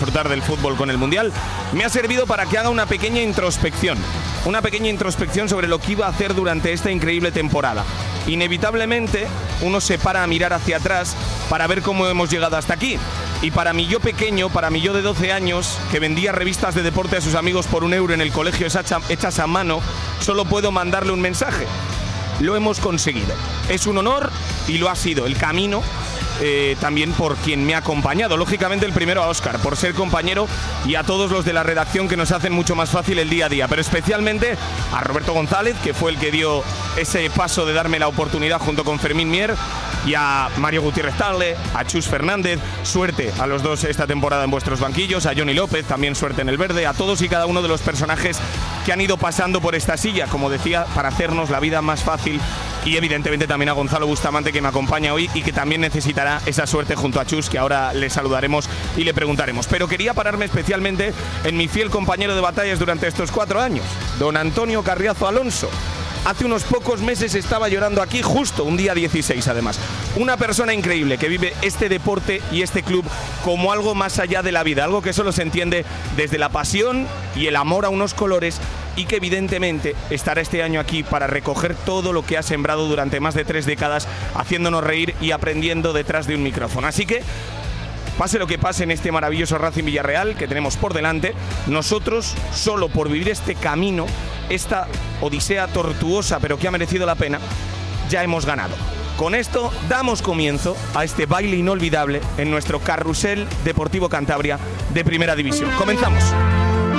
disfrutar del fútbol con el Mundial, me ha servido para que haga una pequeña introspección sobre lo que iba a hacer durante esta increíble temporada. Inevitablemente uno se para a mirar hacia atrás para ver cómo hemos llegado hasta aquí. Y para mi yo pequeño, para mi yo de 12 años, que vendía revistas de deporte a sus amigos por €1 en el colegio hechas a mano, solo puedo mandarle un mensaje. Lo hemos conseguido. Es un honor y lo ha sido. El camino también por quien me ha acompañado. Lógicamente el primero a Óscar, por ser compañero, y a todos los de la redacción que nos hacen mucho más fácil el día a día. Pero especialmente a Roberto González, que fue el que dio ese paso de darme la oportunidad junto con Fermín Mier, y a Mario Gutiérrez Tagle, a Chus Fernández. Suerte a los dos esta temporada en vuestros banquillos. A Johnny López, también suerte en el verde. A todos y cada uno de los personajes que han ido pasando por esta silla, como decía, para hacernos la vida más fácil. Y evidentemente también a Gonzalo Bustamante, que me acompaña hoy y que también necesitará esa suerte junto a Chus, que ahora le saludaremos y le preguntaremos. Pero quería pararme especialmente en mi fiel compañero de batallas durante estos 4 años, don Antonio Carriazo Alonso. Hace unos pocos meses estaba llorando aquí, justo un día 16 además. Una persona increíble que vive este deporte y este club como algo más allá de la vida, algo que solo se entiende desde la pasión y el amor a unos colores, y que evidentemente estará este año aquí para recoger todo lo que ha sembrado durante más de 3 décadas, haciéndonos reír y aprendiendo detrás de un micrófono. Así que, pase lo que pase en este maravilloso Racing Villarreal que tenemos por delante, nosotros, solo por vivir este camino, esta odisea tortuosa pero que ha merecido la pena, ya hemos ganado. Con esto damos comienzo a este baile inolvidable en nuestro carrusel Deportivo Cantabria de Primera División. Comenzamos.